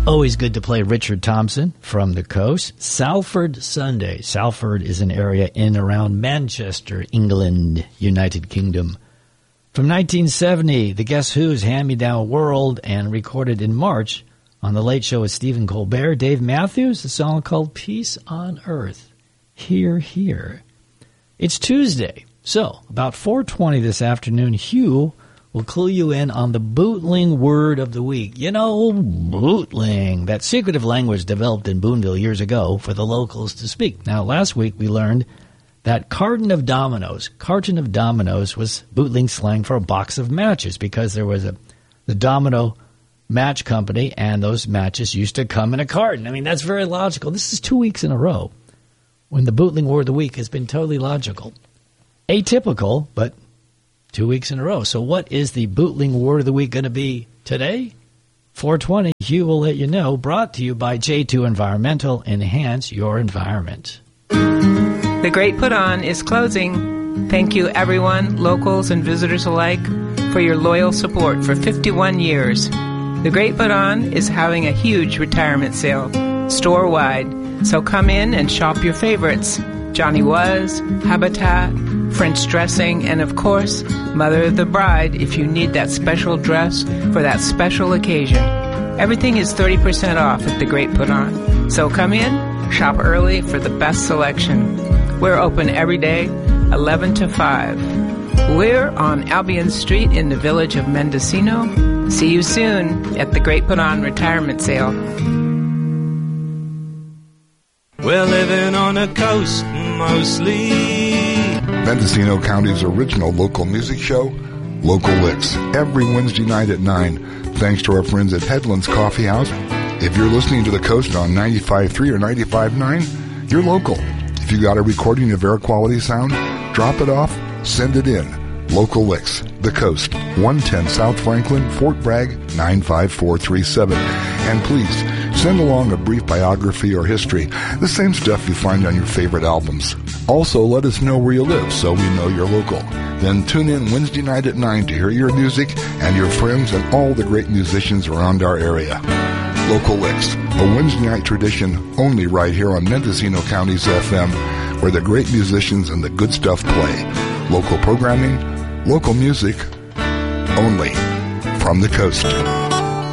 Always good to play Richard Thompson from the coast. Salford Sunday. Salford is an area in and around Manchester, England, United Kingdom. From 1970, the Guess Who's Hand-Me-Down World, and recorded in March on The Late Show with Stephen Colbert. Dave Matthews, a song called Peace on Earth. Hear, hear. It's Tuesday, so about 4:20 this afternoon, Hugh will clue you in on the Bootling word of the week. You know, Bootling, that secretive language developed in Boonville years ago for the locals to speak. Now, last week we learned that carton of dominoes was Bootling slang for a box of matches, because there was the Domino Match Company, and those matches used to come in a carton. I mean, that's very logical. This is 2 weeks in a row when the Bootling word of the week has been totally logical. Atypical, but 2 weeks in a row. So what is the Bootling word of the week going to be today? 4:20, Hugh will let you know. Brought to you by J2 Environmental. Enhance your environment. The Great Put On is closing. Thank you, everyone, locals and visitors alike, for your loyal support for 51 years. The Great Put On is having a huge retirement sale, store-wide. So come in and shop your favorites. Johnny Was, Habitat, French dressing, and of course, Mother of the Bride if you need that special dress for that special occasion. Everything is 30% off at The Great Put On. So come in, shop early for the best selection. We're open every day, 11 to 5. We're on Albion Street in the village of Mendocino. See you soon at The Great Put On Retirement Sale. We're living on the coast mostly. Mendocino County's original local music show, Local Licks, every Wednesday night at 9, thanks to our friends at Headlands Coffee House. If you're listening to the coast on 95.3 or 95.9, you're local. If you got a recording of air quality sound, drop it off, send it in. Local Licks, the coast, 110 South Franklin, Fort Bragg, 95437. And please, send along a brief biography or history, the same stuff you find on your favorite albums. Also, let us know where you live so we know you're local. Then tune in Wednesday night at 9 to hear your music and your friends and all the great musicians around our area. Local Licks, a Wednesday night tradition only right here on Mendocino County's FM, where the great musicians and the good stuff play. Local programming, local music, only from the coast.